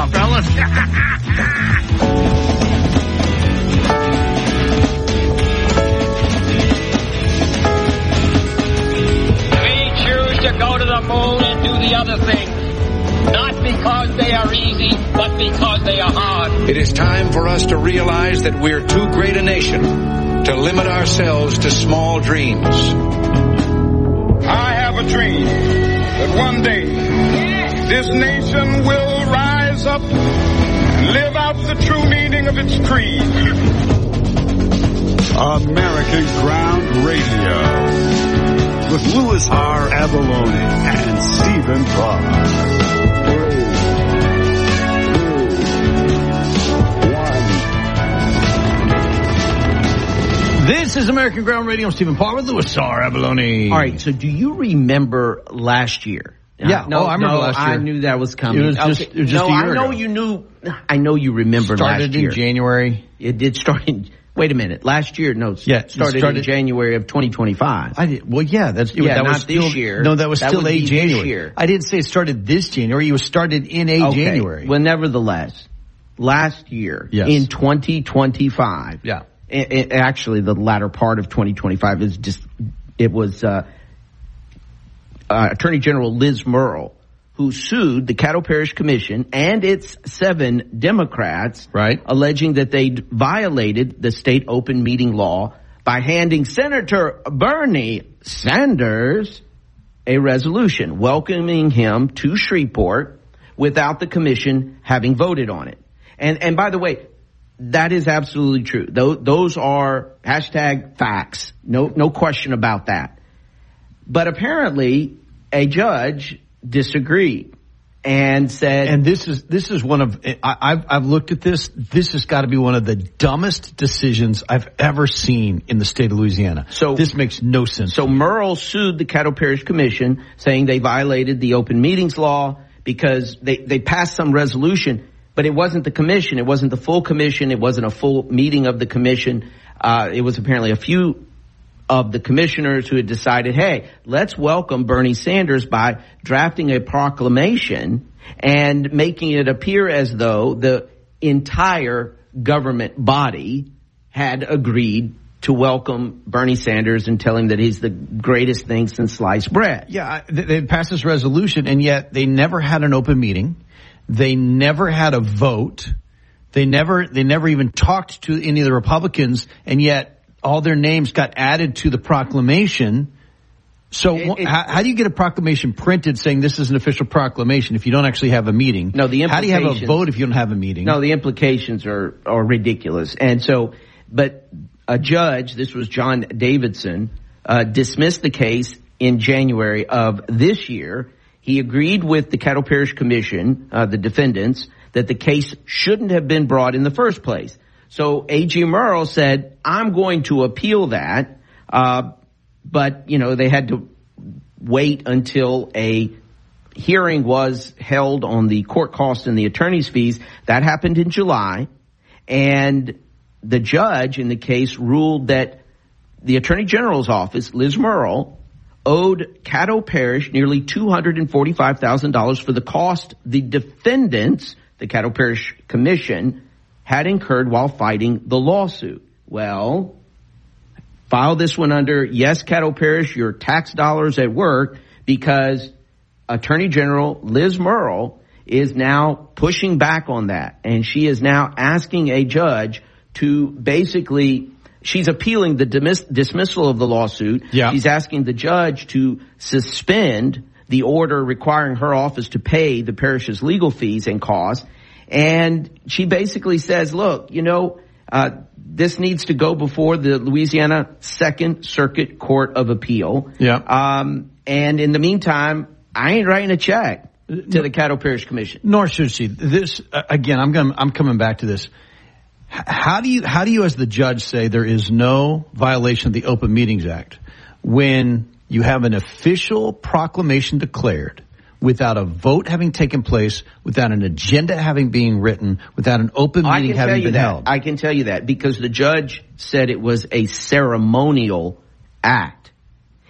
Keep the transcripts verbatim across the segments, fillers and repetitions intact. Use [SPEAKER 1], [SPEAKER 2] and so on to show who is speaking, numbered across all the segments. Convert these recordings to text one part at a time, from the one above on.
[SPEAKER 1] on, fellas.
[SPEAKER 2] We choose to go to the moon and do the other things. Not because they are easy, but because they are hard.
[SPEAKER 3] It is time for us to realize that we're too great a nation to limit ourselves to small dreams.
[SPEAKER 4] I have a dream that one day this nation will rise up and live out the true meaning of its creed.
[SPEAKER 5] American Ground Radio with Louis R. Avalone and Stephen Parr.
[SPEAKER 1] This is American Ground Radio. I'm Stephen Parr with Louis R. Avalone.
[SPEAKER 6] All right, so do you remember last year?
[SPEAKER 1] Yeah,
[SPEAKER 6] no,
[SPEAKER 1] oh, I remember
[SPEAKER 6] no,
[SPEAKER 1] last year.
[SPEAKER 6] I knew that was coming.
[SPEAKER 1] It was just,
[SPEAKER 6] okay.
[SPEAKER 1] it was just
[SPEAKER 6] no,
[SPEAKER 1] a year
[SPEAKER 6] I know
[SPEAKER 1] ago.
[SPEAKER 6] you knew. I know you remember
[SPEAKER 1] Started
[SPEAKER 6] last year.
[SPEAKER 1] in January.
[SPEAKER 6] It did start in. Wait a minute. Last year, no. It
[SPEAKER 1] Yeah, it
[SPEAKER 6] started,
[SPEAKER 1] started
[SPEAKER 6] in January of twenty twenty-five.
[SPEAKER 1] I did. Well, yeah, that's
[SPEAKER 6] Yeah,
[SPEAKER 1] that
[SPEAKER 6] not
[SPEAKER 1] was still,
[SPEAKER 6] this year.
[SPEAKER 1] No, that was
[SPEAKER 6] That
[SPEAKER 1] still
[SPEAKER 6] would
[SPEAKER 1] a
[SPEAKER 6] be this
[SPEAKER 1] January.
[SPEAKER 6] year.
[SPEAKER 1] I didn't say it started this January. It was started in a
[SPEAKER 6] Okay.
[SPEAKER 1] January.
[SPEAKER 6] Well, nevertheless, last year
[SPEAKER 1] Yes.
[SPEAKER 6] in twenty twenty-five.
[SPEAKER 1] Yeah.
[SPEAKER 6] It, it, actually, the latter part of twenty twenty-five is just. It was uh, uh, Attorney General Liz Murrill who sued the Caddo Parish Commission and its seven Democrats,
[SPEAKER 1] right,
[SPEAKER 6] alleging that they violated the state open meeting law by handing Senator Bernie Sanders a resolution welcoming him to Shreveport without the commission having voted on it. And and by the way, that is absolutely true. Those, those are hashtag facts. No no question about that. But apparently, a judge disagreed and said,
[SPEAKER 1] and this is this is one of I, I've I've looked at this. This has got to be one of the dumbest decisions I've ever seen in the state of Louisiana.
[SPEAKER 6] So
[SPEAKER 1] this makes no sense.
[SPEAKER 6] So Murrill sued the Caddo Parish Commission, saying they violated the open meetings law because they they passed some resolution, but it wasn't the commission. It wasn't the full commission. It wasn't a full meeting of the commission. Uh, it was apparently a few of the commissioners who had decided, hey, let's welcome Bernie Sanders by drafting a proclamation and making it appear as though the entire government body had agreed to welcome Bernie Sanders and tell him that he's the greatest thing since sliced bread.
[SPEAKER 1] Yeah, they, they passed this resolution, and yet they never had an open meeting. They never had a vote. They never, they never even talked to any of the Republicans, and yet all their names got added to the proclamation. So
[SPEAKER 6] It- it-
[SPEAKER 1] how, how do you get a proclamation printed saying this is an official proclamation if you don't actually have a meeting?
[SPEAKER 6] No, the
[SPEAKER 1] How do you have a
[SPEAKER 6] implications-
[SPEAKER 1] vote if you don't have a meeting?
[SPEAKER 6] No, the implications are, are ridiculous. And so, but a judge, this was John Davidson, uh, dismissed the case in January of this year. He agreed with the Caddo Parish Commission, uh, the defendants, that the case shouldn't have been brought in the first place. So A G Murrill said, I'm going to appeal that. Uh, but, you know, they had to wait until a hearing was held on the court costs and the attorney's fees. That happened in July. And the judge in the case ruled that the Attorney General's office, Liz Murrill, owed Caddo Parish nearly two hundred forty-five thousand dollars for the cost the defendants, the Caddo Parish Commission, had incurred while fighting the lawsuit. Well, file this one under, yes, Caddo Parish, your tax dollars at work, because Attorney General Liz Murrill is now pushing back on that. And she is now asking a judge to basically, she's appealing the dismiss, dismissal of the lawsuit.
[SPEAKER 1] Yeah.
[SPEAKER 6] She's asking the judge to suspend the order requiring her office to pay the parish's legal fees and costs. And she basically says, look, you know, uh, this needs to go before the Louisiana Second Circuit Court of Appeal.
[SPEAKER 1] Yeah.
[SPEAKER 6] Um, and in the meantime, I ain't writing a check to the Caddo Parish Commission.
[SPEAKER 1] Nor should she. This uh, again. I'm going. I'm coming back to this. H- how do you? How do you, as the judge, say there is no violation of the Open Meetings Act when you have an official proclamation declared without a vote having taken place, without an agenda having been written, without an open meeting
[SPEAKER 6] I can
[SPEAKER 1] having
[SPEAKER 6] tell you
[SPEAKER 1] been
[SPEAKER 6] that.
[SPEAKER 1] held?
[SPEAKER 6] I can tell you that because the judge said it was a ceremonial act.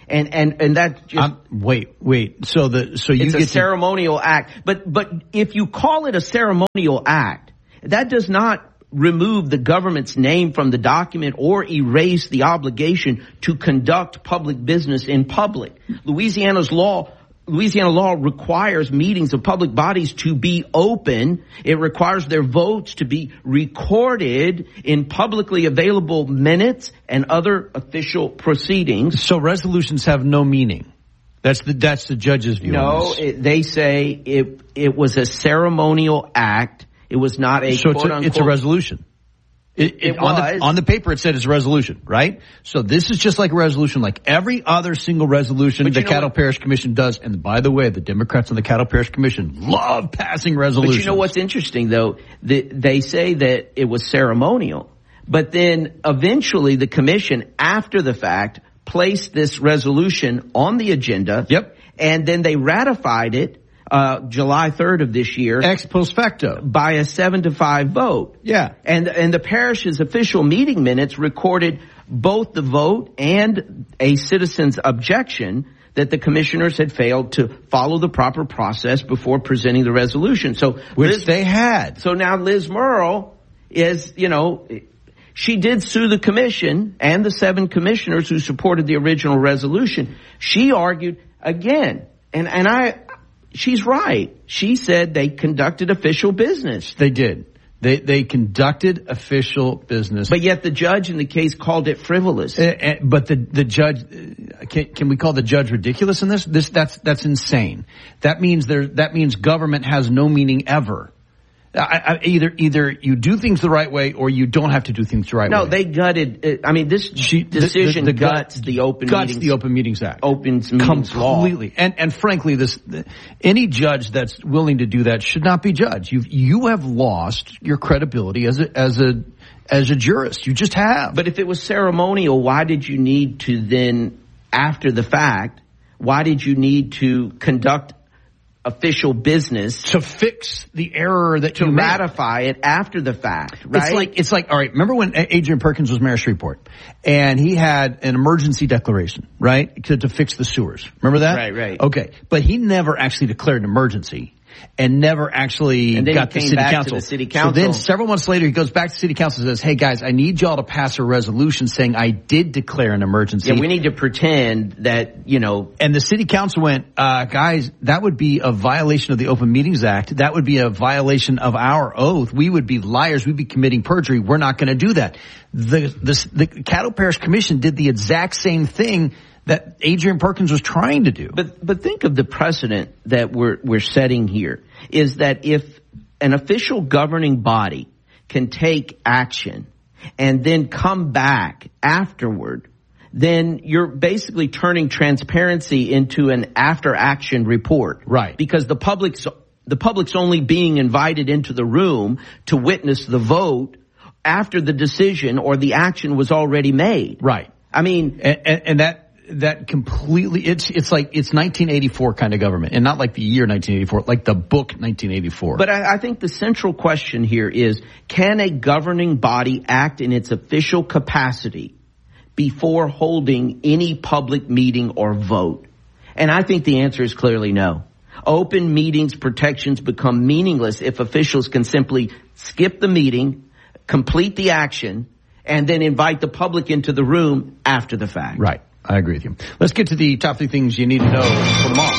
[SPEAKER 6] And, and, and that just...
[SPEAKER 1] Um, wait, wait. So the, so you
[SPEAKER 6] it's
[SPEAKER 1] get
[SPEAKER 6] a ceremonial
[SPEAKER 1] to,
[SPEAKER 6] act. But, but if you call it a ceremonial act, that does not remove the government's name from the document or erase the obligation to conduct public business in public. Louisiana's law Louisiana law requires meetings of public bodies to be open. It requires their votes to be recorded in publicly available minutes and other official proceedings.
[SPEAKER 1] So resolutions have no meaning. That's the that's the judge's view.
[SPEAKER 6] No, it, they say it it was a ceremonial act. It was not a
[SPEAKER 1] so
[SPEAKER 6] quote
[SPEAKER 1] it's a,
[SPEAKER 6] unquote.
[SPEAKER 1] it's a resolution. It, it,
[SPEAKER 6] It
[SPEAKER 1] on,
[SPEAKER 6] was.
[SPEAKER 1] the, on the paper, it said it's a resolution, right? So this is just like a resolution, like every other single resolution
[SPEAKER 6] But
[SPEAKER 1] the
[SPEAKER 6] you know
[SPEAKER 1] Cattle
[SPEAKER 6] what?
[SPEAKER 1] Parish Commission does. And by the way, the Democrats on the Cattle Parish Commission love passing resolutions.
[SPEAKER 6] But you know what's interesting, though? The, they say that it was ceremonial. But then eventually the commission, after the fact, placed this resolution on the agenda.
[SPEAKER 1] Yep.
[SPEAKER 6] And then they ratified it uh July third of this year.
[SPEAKER 1] Ex post facto.
[SPEAKER 6] By a seven to five vote.
[SPEAKER 1] Yeah.
[SPEAKER 6] And and the parish's official meeting minutes recorded both the vote and a citizen's objection that the commissioners had failed to follow the proper process before presenting the resolution. So
[SPEAKER 1] Which
[SPEAKER 6] Liz,
[SPEAKER 1] they had.
[SPEAKER 6] So now Liz Murrill is, you know, she did sue the commission and the seven commissioners who supported the original resolution. She argued again, and and I. She's right. She said they conducted official business.
[SPEAKER 1] They did. They they conducted official business.
[SPEAKER 6] But yet the judge in the case called it frivolous.
[SPEAKER 1] Uh, uh, but the the judge, uh, can, can we call the judge ridiculous in this? This that's that's insane. That means there. That means government has no meaning ever. I, I, either either you do things the right way or you don't have to do things the right
[SPEAKER 6] no,
[SPEAKER 1] way.
[SPEAKER 6] No, they gutted. I mean, this
[SPEAKER 1] she,
[SPEAKER 6] decision
[SPEAKER 1] the, the, the
[SPEAKER 6] guts the open
[SPEAKER 1] guts
[SPEAKER 6] meetings,
[SPEAKER 1] the Open Meetings Act.
[SPEAKER 6] Opens meetings
[SPEAKER 1] completely.
[SPEAKER 6] Law.
[SPEAKER 1] And and frankly, this any judge that's willing to do that should not be judged. You you have lost your credibility as a as a as a jurist. You just have.
[SPEAKER 6] But if it was ceremonial, why did you need to then, after the fact, why did you need to conduct official business
[SPEAKER 1] to fix the error that
[SPEAKER 6] to
[SPEAKER 1] you
[SPEAKER 6] ratify
[SPEAKER 1] made.
[SPEAKER 6] it after the fact, right?
[SPEAKER 1] It's like, it's like, all right, remember when Adrian Perkins was Mayor of Shreveport and he had an emergency declaration, right? To, to fix the sewers. Remember that?
[SPEAKER 6] Right, right.
[SPEAKER 1] Okay. But he never actually declared an emergency and never actually
[SPEAKER 6] and then
[SPEAKER 1] got
[SPEAKER 6] he
[SPEAKER 1] the
[SPEAKER 6] came
[SPEAKER 1] city
[SPEAKER 6] back
[SPEAKER 1] council.
[SPEAKER 6] To the city council.
[SPEAKER 1] So then several months later, he goes back to city council and says, hey guys, I need y'all to pass a resolution saying I did declare an emergency.
[SPEAKER 6] Yeah, we need to pretend that, you know.
[SPEAKER 1] And the city council went, uh, guys, that would be a violation of the Open Meetings Act. That would be a violation of our oath. We would be liars. We'd be committing perjury. We're not going to do that. The, the, the Cattle Parish Commission did the exact same thing that Adrian Perkins was trying to do.
[SPEAKER 6] But but think of the precedent that we're we're setting here is that if an official governing body can take action and then come back afterward, then you're basically turning transparency into an after action report.
[SPEAKER 1] Right.
[SPEAKER 6] Because the public's the public's only being invited into the room to witness the vote after the decision or the action was already made.
[SPEAKER 1] Right.
[SPEAKER 6] I mean,
[SPEAKER 1] and, and, and that that completely it's it's like it's nineteen eighty-four kind of government, and not like the year nineteen eighty-four, like the book nineteen eighty-four.
[SPEAKER 6] But I, I think the central question here is, can a governing body act in its official capacity before holding any public meeting or vote? And I think the answer is clearly no. Open meetings protections become meaningless if officials can simply skip the meeting, complete the action, and then invite the public into the room after the fact.
[SPEAKER 1] Right. I agree with you. Let's get to the top three things you need to know for tomorrow.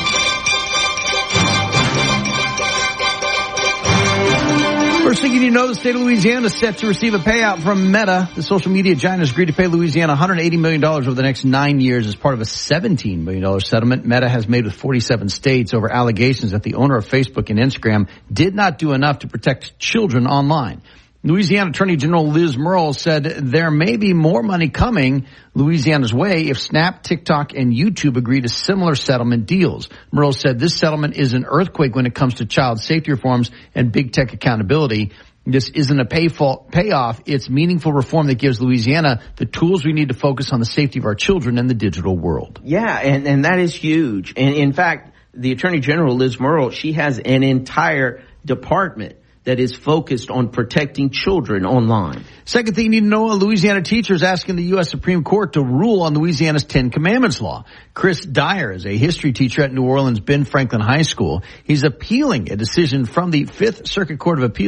[SPEAKER 1] First thing you need to know, the state of Louisiana is set to receive a payout from Meta. The social media giant has agreed to pay Louisiana one hundred eighty million dollars over the next nine years as part of a seventeen million dollars settlement Meta has made with forty-seven states over allegations that the owner of Facebook and Instagram did not do enough to protect children online. Louisiana Attorney General Liz Murrill said there may be more money coming Louisiana's way if Snap, TikTok, and YouTube agree to similar settlement deals. Murrill said this settlement is an earthquake when it comes to child safety reforms and big tech accountability. This isn't a pay for, payoff. It's meaningful reform that gives Louisiana the tools we need to focus on the safety of our children in the digital world.
[SPEAKER 6] Yeah, and, and that is huge. And in fact, the Attorney General, Liz Murrill, she has an entire department that is focused on protecting children online.
[SPEAKER 1] Second thing you need to know, a Louisiana teacher is asking the U S Supreme Court to rule on Louisiana's Ten Commandments law. Chris Dyer is a history teacher at New Orleans Ben Franklin High School. He's appealing a decision from the Fifth Circuit Court of Appeals